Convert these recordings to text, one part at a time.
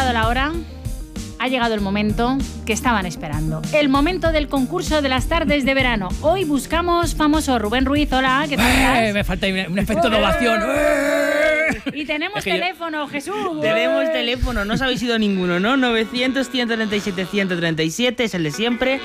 llegado la hora, ha llegado el momento que estaban esperando. El momento del concurso de las tardes de verano. Hoy buscamos famoso. Rubén Ruiz, hola, ¿qué tal estás? Me falta un efecto de ovación. Y tenemos teléfono, Jesús. Tenemos teléfono, no os habéis ido ninguno, ¿no? 900-137-137 es el de siempre.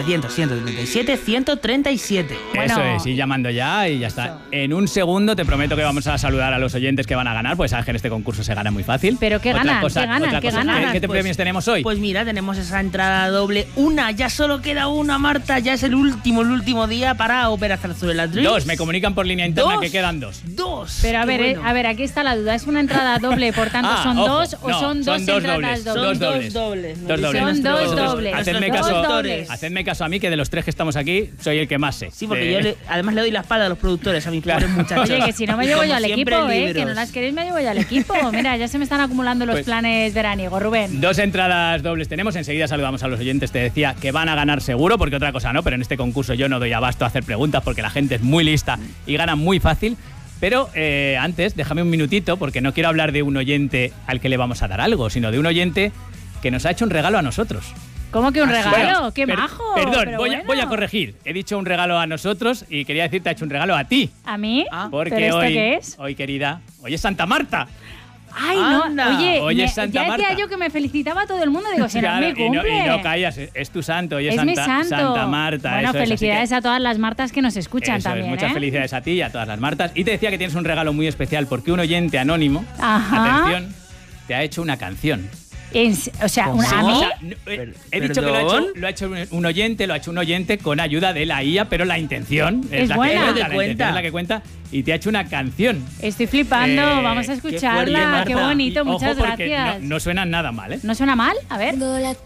900-137-137. Bueno, eso es, ir llamando ya y ya está. Eso. En un segundo te prometo que vamos a saludar a los oyentes que van a ganar, pues sabes que en este concurso se gana muy fácil. ¿Pero qué ganan? ¿Qué ganan? ¿Qué ganan? ¿Qué premios tenemos hoy? Pues mira, tenemos esa entrada doble. Ya solo queda una, Marta. Ya es el último día para Ópera Zarzuela Dreams. 2, me comunican por línea interna 2. que quedan 2. 2. Pero a Qué ver, bueno. aquí está la duda. ¿Es una entrada doble, por tanto son ojo, dos o no, son dos entradas dobles. dobles? Son dos dobles. Dos dobles. Son dos Vosotros, dobles. Hacedme Dos caso, dobles. hacedme caso a mí, que de los 3 que estamos aquí soy el que más sé. Sí, porque yo además le doy la espalda a los productores, a mis pobres muchachos. Oye, que si no me llevo Como yo al siempre, equipo, libros. que no las queréis me llevo yo al equipo. Mira, ya se me están acumulando los Pues- planes veraniegos, Rubén. 2 entradas dobles tenemos, enseguida saludamos a los oyentes, te decía que van a ganar seguro, porque otra cosa no, pero en este concurso yo no doy abasto a hacer preguntas porque la gente es muy lista y gana muy fácil. Pero antes, déjame un minutito, porque no quiero hablar de un oyente al que le vamos a dar algo, sino de un oyente que nos ha hecho un regalo a nosotros. ¿Cómo que un regalo? Bueno, ¡Qué majo! Perdón, pero voy bueno. a corregir. He dicho un regalo a nosotros y quería decir te ha hecho un regalo a ti. ¿A mí? Porque ¿Pero esto hoy, qué es? hoy, querida, hoy es Santa Marta. Ay, no, Anda. oye, es Santa ya decía Marta. yo que me felicitaba a todo el mundo. Digo, si no es Claro, mi cumple. y no callas, es tu santo, hoy es, Es mi Santa, santo. Santa Marta. Bueno, eso es, así felicidades que- a todas las Martas que nos escuchan eso es, también, muchas ¿eh? felicidades a ti y a todas las Martas. Y te decía que tienes un regalo muy especial porque un oyente anónimo, Ajá. atención, te ha hecho una canción. O sea, ¿Cómo? ¿a mí? O sea, he dicho que ¿Perdón? lo ha hecho un oyente con ayuda de la IA, pero la intención Es la buena. que Es cuenta, de la intención cuenta. es la que cuenta y te ha hecho una canción. Estoy flipando, vamos a fuerte, escucharla. Qué Marta. bonito, Y, muchas ojo, porque gracias. no suena nada mal, ¿eh? ¿No suena mal? A ver.